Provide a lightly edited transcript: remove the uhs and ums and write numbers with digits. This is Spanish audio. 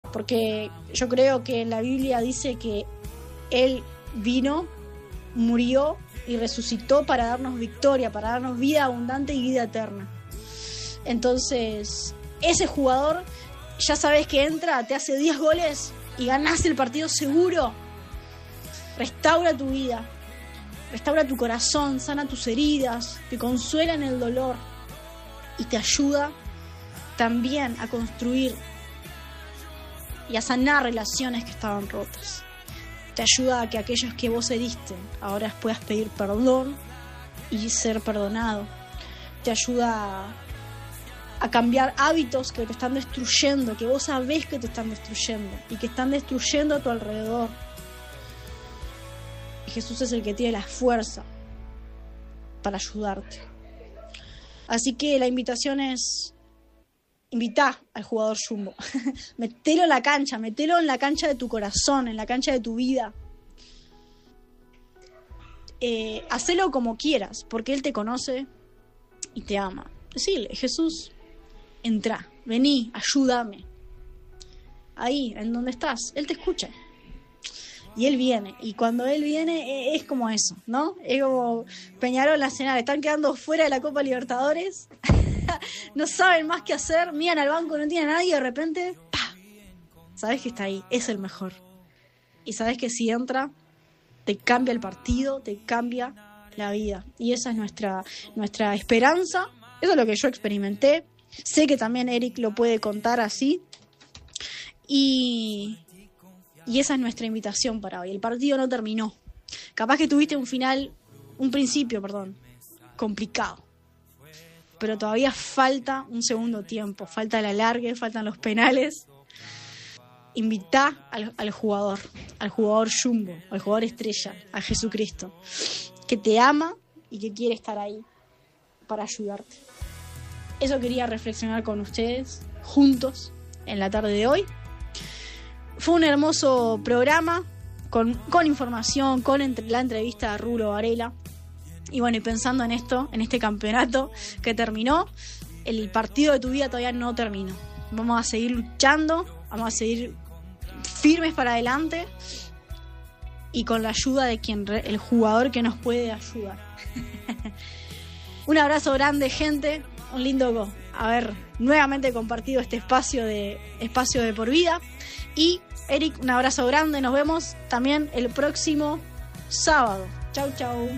porque yo creo que la Biblia dice que Él vino, murió y resucitó para darnos victoria, para darnos vida abundante y vida eterna. Entonces, ese jugador, ya sabes que entra, te hace 10 goles y ganás el partido seguro. Restaura tu vida, restaura tu corazón, sana tus heridas, te consuela en el dolor y te ayuda también a construir y a sanar relaciones que estaban rotas. Te ayuda a que aquellos que vos heriste ahora puedas pedir perdón y ser perdonado. Te ayuda a cambiar hábitos que te están destruyendo, que vos sabés que te están destruyendo y que están destruyendo a tu alrededor. Y Jesús es el que tiene la fuerza para ayudarte. Así que la invitación es: invitá al jugador Jumbo. Metelo en la cancha de tu corazón, en la cancha de tu vida. Hacelo como quieras, porque Él te conoce y te ama. Decile: Jesús, entrá, vení, ayúdame. Ahí, en donde estás, Él te escucha. Y Él viene, y cuando Él viene es como eso, ¿no? Es como Peñarol Nacional, están quedando fuera de la Copa Libertadores, no saben más qué hacer, miran al banco, no tienen a nadie, y de repente, ¡pah! Sabes que está ahí, es el mejor. Y sabes que si entra, te cambia el partido, te cambia la vida. Y esa es nuestra esperanza, eso es lo que yo experimenté. Sé que también Eric lo puede contar así. Y esa es nuestra invitación para hoy. El partido no terminó. Capaz que tuviste un principio complicado. Pero todavía falta un segundo tiempo. Falta el alargue, faltan los penales. Invitá al jugador Jumbo, al jugador estrella, a Jesucristo, que te ama y que quiere estar ahí para ayudarte. Eso quería reflexionar con ustedes juntos en la tarde de hoy. Fue un hermoso programa con información, con la entrevista a Rulo Varela. Y bueno, y pensando en esto, en este campeonato que terminó, el partido de tu vida todavía no terminó. Vamos a seguir luchando, vamos a seguir firmes para adelante y con la ayuda de el jugador que nos puede ayudar. Un abrazo grande, gente. Un lindo haber nuevamente compartido este espacio de por vida. Y Eric, un abrazo grande. Nos vemos también el próximo sábado. Chau, chau.